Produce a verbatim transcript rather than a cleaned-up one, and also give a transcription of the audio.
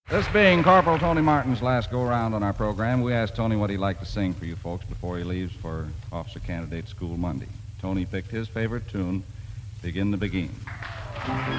This being Corporal Tony Martin's last go-around on our program, we asked Tony what he'd like to sing for you folks before he leaves for Officer Candidate School Monday. Tony picked his favorite tune, Begin the Beguine.